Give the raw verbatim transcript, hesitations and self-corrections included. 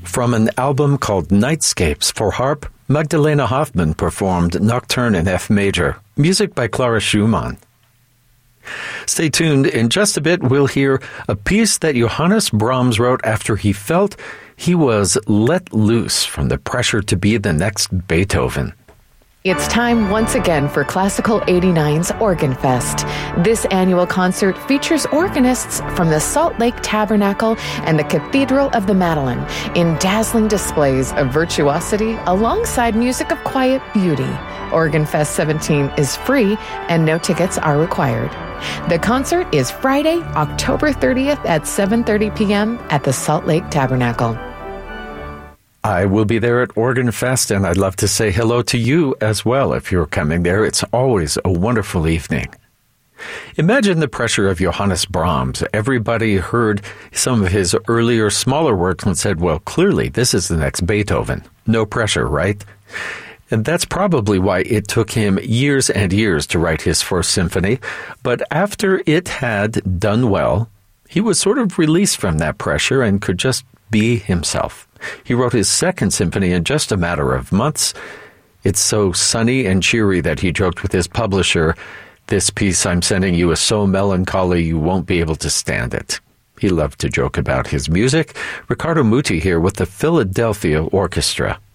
From an album called Nightscapes for harp, Magdalena Hoffmann performed Nocturne in F major, music by Clara Schumann. Stay tuned. In just a bit, we'll hear a piece that Johannes Brahms wrote after he felt he was let loose from the pressure to be the next Beethoven. It's time once again for Classical eighty-nine's Organ Fest. This annual concert features organists from the Salt Lake Tabernacle and the Cathedral of the Madeleine in dazzling displays of virtuosity alongside music of quiet beauty. Organ Fest seventeen is free and no tickets are required. The concert is Friday, October thirtieth at seven thirty p.m. at the Salt Lake Tabernacle. I will be there at Organ Fest, and I'd love to say hello to you as well if you're coming there. It's always a wonderful evening. Imagine the pressure of Johannes Brahms. Everybody heard some of his earlier, smaller works and said, well, clearly this is the next Beethoven. No pressure, right? And that's probably why it took him years and years to write his first symphony. But after it had done well, he was sort of released from that pressure and could just be himself. He wrote his second symphony in just a matter of months. It's so sunny and cheery that he joked with his publisher, "This piece I'm sending you is so melancholy you won't be able to stand it." He loved to joke about his music. Riccardo Muti here with the Philadelphia Orchestra.